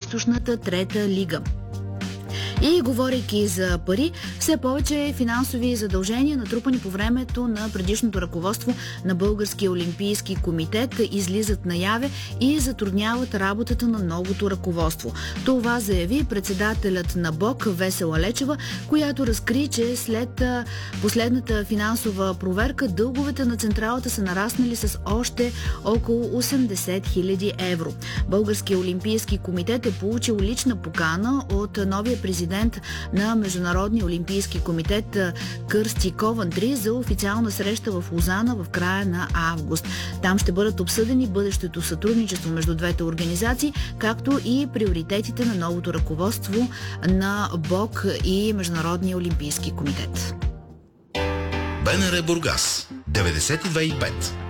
източната трета лига. И говорейки за пари, все повече финансови задължения, натрупани по времето на предишното ръководство на Българския олимпийски комитет, излизат наяве и затрудняват работата на новото ръководство. Това заяви председателят на БОК Весела Лечева, която разкри, че след последната финансова проверка дълговете на централата са нараснали с още около 80 000 евро. Българския олимпийски комитет е получил лична покана от новия президент на Международния олимпийски комитет Кърсти Ковантри за официална среща в Лозана в края на август. Там ще бъдат обсъдени бъдещето сътрудничество между двете организации, както и приоритетите на новото ръководство на БОК и Международния олимпийски комитет. БНР Бургас 92,5